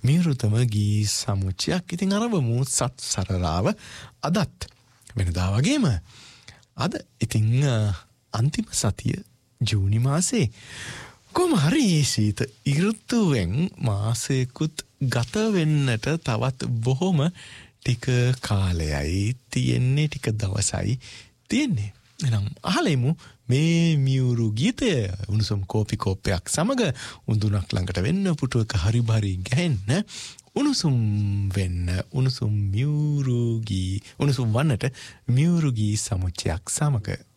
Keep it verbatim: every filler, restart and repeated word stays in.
මියුරුතම ගී සමුච්චයක්. ඉතින් අරවමු සත් සරරාව අදත් වෙනදා වගේම අද ඉතින් අන්තිම සතිය ජූනි මාසේ කොහොම හරි සීත ඍතුවෙන් මාසෙකුත් ගත වෙන්නට තවත් බොහොම ටික කාලයයි තියෙන්නේ, ටික දවසයි තියෙන්නේ. එහෙනම් අහලෙමු මේ මියුරු ගීතය උණුසුම් කෝපි කෝප්පයක් සමග උඳුනක් ළඟට වෙන්න, පුටුවක හරි බරි ගැහෙන්න, උණුසුම් වෙන්න, උණුසුම් මියුරු ගී උණුසුම් වන්නට මියුරු ගී සමුච්චයක් සමග